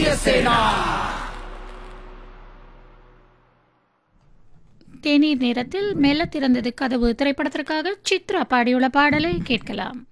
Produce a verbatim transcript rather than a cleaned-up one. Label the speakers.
Speaker 1: சேனா.
Speaker 2: தேநீர் நேரத்தில் மெல்ல திறந்தது கதவு திரைப்படத்திற்காக சித்ரா பாடியுள்ள பாடலை கேட்கலாம்.